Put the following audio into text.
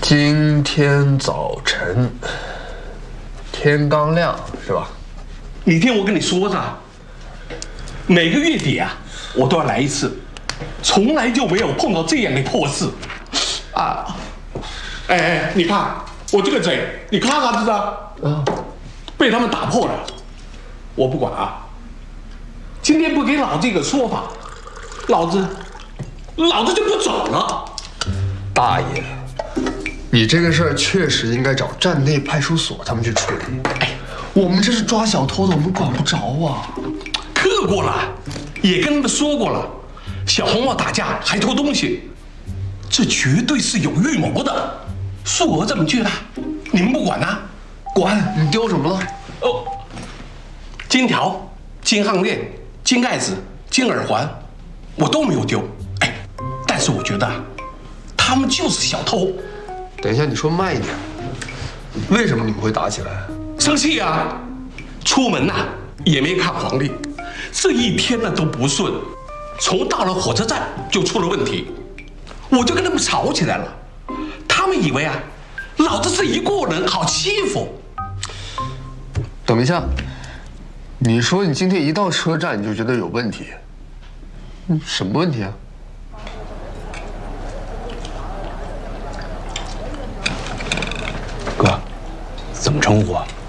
今天早晨天刚亮是吧？ 你听我跟你说着，每个月底啊，我都要来一次，从来就没有碰到这样的破事啊！哎，你看我这个嘴，你看看这个，被他们打破了。我不管啊，今天不给老子一个说法，老子就不走了。 大爷，你这个事儿确实应该找站内派出所他们去处理。哎，我们这是抓小偷的，我们管不着啊。 克过了，也跟他们说过了，小红帽打架还偷东西，这绝对是有预谋的。数额这么巨大，你们不管呐？ 管，你丢什么了？ 哦，金条、金项链、金盖子、金耳环，我都没有丢。哎，但是我觉得他们就是小偷。 等一下，你说慢一点。为什么你们会打起来？ 生气啊！出门呐也没看黄历，这一天呢都不顺，从到了火车站就出了问题，我就跟他们吵起来了。他们以为啊，老子是一过人，好欺负。 等一下，你说你今天一到车站你就觉得有问题，什么问题啊？ 哥，怎么称呼啊？